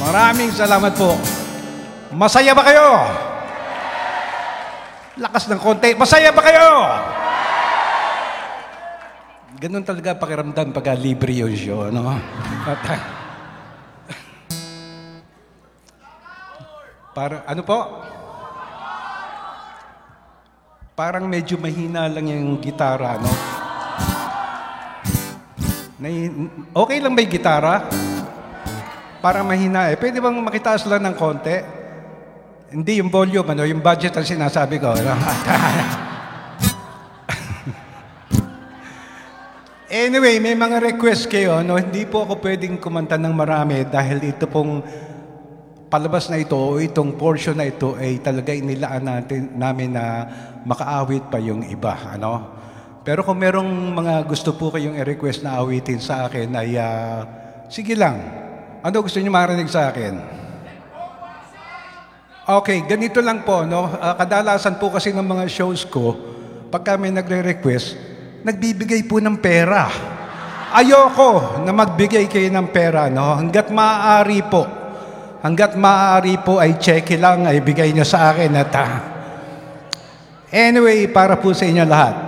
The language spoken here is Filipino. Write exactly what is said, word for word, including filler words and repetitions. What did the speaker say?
Maraming salamat po. Masaya ba kayo? Lakas ng konti. Masaya ba kayo? Ganun talaga pakiramdam pagka libre yung show, no? At, para, ano po? Parang medyo mahina lang yung gitara, no? Okay lang may gitara? Para mahina eh. Pwede bang makitaas lang ng konti? Hindi yung volume, ano, yung budget ang sinasabi ko. No? Anyway, may mga request kayo. No? Hindi po ako pwedeng kumanta ng marami dahil ito pong palabas na ito o itong portion na ito ay talaga inilaan natin, namin na makaawit pa yung iba. Ano? Pero kung merong mga gusto po kayong i-request na awitin sa akin ay uh, sige lang. Ano gusto niyo marinig sa akin? Okay, ganito lang po, no? Uh, kadalasan po kasi ng mga shows ko, pag kami nagre-request, nagbibigay po ng pera. Ayoko na magbigay kayo ng pera, no? Hanggat maaari po. Hanggat maaari po ay cheque lang, ay bigay niyo sa akin. At, uh, anyway, para po sa inyo lahat.